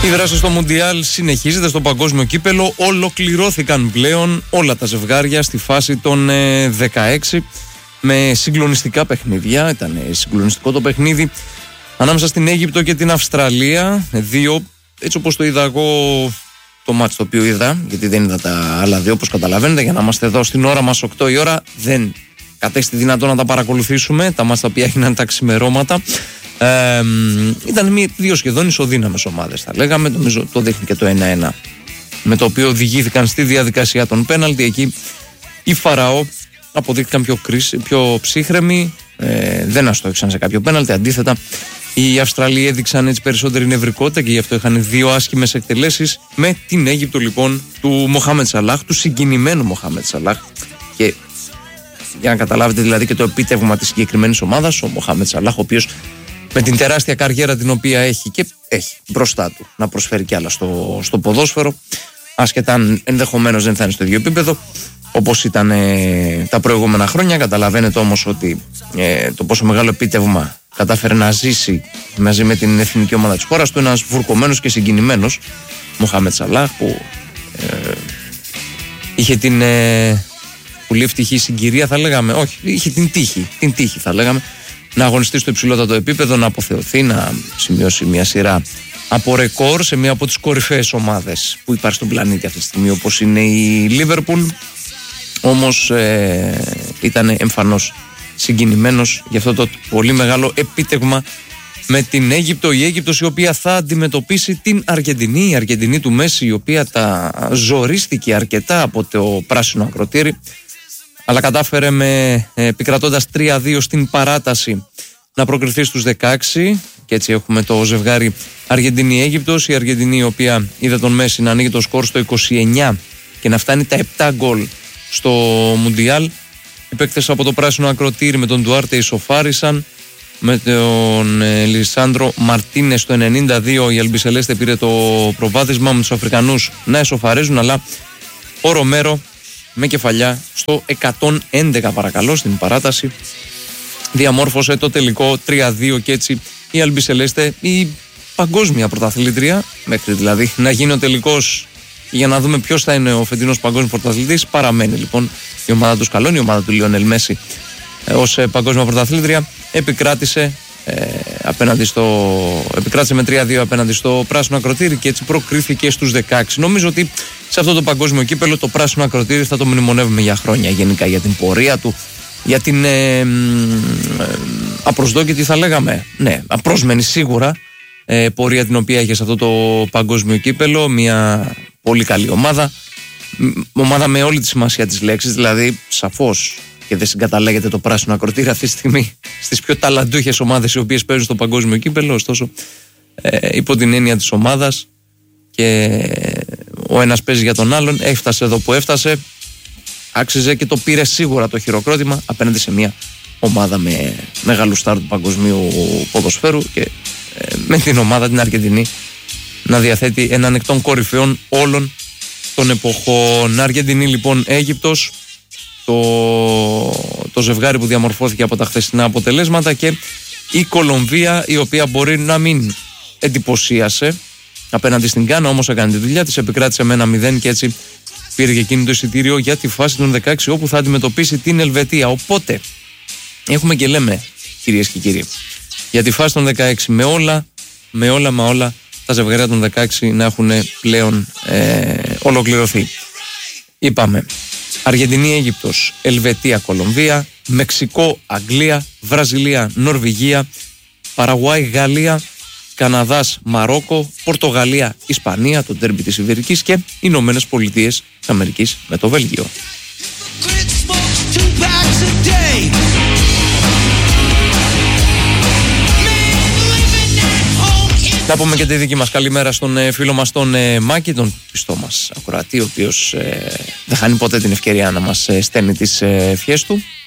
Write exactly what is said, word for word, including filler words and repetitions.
Η δράση στο Μουντιάλ συνεχίζεται στο παγκόσμιο κύπελο. Ολοκληρώθηκαν πλέον όλα τα ζευγάρια στη φάση των ε, δεκαέξι με συγκλονιστικά παιχνίδια. Ήταν συγκλονιστικό το παιχνίδι ανάμεσα στην Αίγυπτο και την Αυστραλία. Δύο, έτσι όπως το είδα εγώ, το μάτς το οποίο είδα, γιατί δεν είδα τα άλλα δύο, όπως καταλαβαίνετε, για να είμαστε εδώ στην ώρα μας οκτώ η ώρα, δεν κατέστη δυνατό να τα παρακολουθήσουμε. Τα μάτς τα οποία έγιναν τα ξημερώματα. Ε, ήταν μία, δύο σχεδόν ισοδύναμες ομάδες, θα λέγαμε. Νομίζω το δείχνει και το ένα ένα, με το οποίο οδηγήθηκαν στη διαδικασία των πέναλτι. Εκεί οι Φαραώ αποδείχθηκαν πιο, κρίση, πιο ψύχρεμοι, ε, δεν αστόχησαν σε κάποιο πέναλτι. Αντίθετα, οι Αυστραλοί έδειξαν έτσι περισσότερη νευρικότητα και γι' αυτό είχαν δύο άσχημες εκτελέσεις με την Αίγυπτο λοιπόν του Μοχάμετ Σαλάχ, του συγκινημένου Μοχάμετ Σαλάχ. Και για να καταλάβετε δηλαδή και το επίτευγμα της συγκεκριμένης ομάδας, ο Μοχάμετ Σαλάχ, ο οποίος με την τεράστια καριέρα την οποία έχει και έχει μπροστά του να προσφέρει κι άλλα στο, στο ποδόσφαιρο, άσχετα αν ενδεχομένως δεν θα είναι στο ίδιο επίπεδο όπως ήταν ε, τα προηγούμενα χρόνια. Καταλαβαίνετε όμως ότι ε, το πόσο μεγάλο επίτευγμα κατάφερε να ζήσει μαζί με την εθνική ομάδα της χώρας του ένας βουρκωμένος και συγκινημένος Μοχάμετ Σαλάχ, που ε, είχε την ε, πολύ ευτυχή συγκυρία, θα λέγαμε, όχι, είχε την τύχη, την τύχη θα λέγαμε, να αγωνιστεί στο υψηλότατο επίπεδο, να αποθεωθεί, να σημειώσει μια σειρά από ρεκόρ σε μια από τις κορυφαίες ομάδες που υπάρχει στον πλανήτη αυτή τη στιγμή, όπως είναι η Λίβερπουλ. Όμως ε, ήταν εμφανώς συγκινημένος για αυτό το πολύ μεγάλο επίτευγμα με την Αίγυπτο. Η Αίγυπτος η οποία θα αντιμετωπίσει την Αργεντινή, η Αργεντινή του Μέση, η οποία τα ζορίστηκε αρκετά από το πράσινο ακροτήρι, αλλά κατάφερε με επικρατώντας τρία δύο στην παράταση να προκριθεί στους δεκαέξι, και έτσι έχουμε το ζευγάρι Αργεντινή-Αίγυπτος. Η Αργεντινή η οποία είδε τον Μέση να ανοίγει το σκορ στο είκοσι εννιά και να φτάνει τα επτά γκολ στο Μουντιάλ. Οι παίκτες από το πράσινο ακροτήρι με τον Ντουάρτε ισοφάρισαν, με τον ε, Λισάνδρο Μαρτίνες στο ενενήντα δύο η Αλμπισελέστε πήρε το προβάδισμα, με τους Αφρικανούς να ισοφαρίζουν, αλλά ο Ρομέρο με κεφαλιά στο εκατόν έντεκα παρακαλώ στην παράταση διαμόρφωσε το τελικό τρία δύο, και έτσι η Αλμπισελέστε, η παγκόσμια πρωταθλήτρια, μέχρι δηλαδή να γίνει ο τελικός για να δούμε ποιος θα είναι ο φετινός παγκόσμιος πρωταθλητής, παραμένει λοιπόν η ομάδα του Σκαλών, η ομάδα του Λιονέλ Μέση ε, ως ε, παγκόσμια πρωταθλήτρια. Επικράτησε, ε, απέναντι στο, επικράτησε με τρία δύο απέναντι στο πράσινο ακροτήρι και έτσι προκρίθηκε στους δεκαέξι. Νομίζω ότι σε αυτό το παγκόσμιο κύπελο το πράσινο ακροτήρι θα το μνημονεύουμε για χρόνια, γενικά για την πορεία του, για την ε, ε, απροσδόκητη, θα λέγαμε, ναι, απρόσμενη σίγουρα ε, πορεία την οποία είχε σε αυτό το παγκόσμιο κύπελο. Μια πολύ καλή ομάδα, ομάδα με όλη τη σημασία της λέξης, δηλαδή σαφώς και δεν συγκαταλέγεται το πράσινο ακροτήρι αυτή τη στιγμή στις πιο ταλαντούχες ομάδες οι οποίες παίζουν στο παγκόσμιο κύπελο, ωστόσο ε, υπό την έννοια της ομάδας, και ο ένας παίζει για τον άλλον, έφτασε εδώ που έφτασε, άξιζε και το πήρε σίγουρα το χειροκρότημα απέναντι σε μια ομάδα με μεγάλου στάρ του παγκοσμίου ποδοσφαίρου, και ε, με την ομάδα την Αργεντινή να διαθέτει έναν εκ των κορυφαίων όλων των εποχών. Αργεντινή λοιπόν Αίγυπτος, το, το ζευγάρι που διαμορφώθηκε από τα χθεσινά αποτελέσματα, και η Κολομβία η οποία μπορεί να μην εντυπωσίασε απέναντι στην Γκάνα, όμως έκανε τη δουλειά της, επικράτησε με ένα μηδέν και έτσι πήρε και εκείνη το εισιτήριο για τη φάση των δεκαέξι, όπου θα αντιμετωπίσει την Ελβετία. Οπότε έχουμε και λέμε, κυρίες και κύριοι, για τη φάση των δεκαέξι, με όλα, με όλα, με όλα τα ζευγάρια των δεκαέξι να έχουν πλέον ε, ολοκληρωθεί. Είπαμε Αργεντινή, Αίγυπτος, Ελβετία, Κολομβία, Μεξικό, Αγγλία, Βραζιλία, Νορβηγία, Παραγουάη, Γαλλία, Καναδάς, Μαρόκο, Πορτογαλία, Ισπανία, το ντέρμπι της Ιβηρικής, και Ηνωμένες Πολιτείες της Αμερικής με το Βέλγιο. Να πούμε και τη δική μας καλημέρα στον ε, φίλο μας τον ε, Μάκη, τον πιστό μας ακροατή, ο οποίος ε, δεν χάνει ποτέ την ευκαιρία να μας ε, στέλνει τις ε, ευχές του.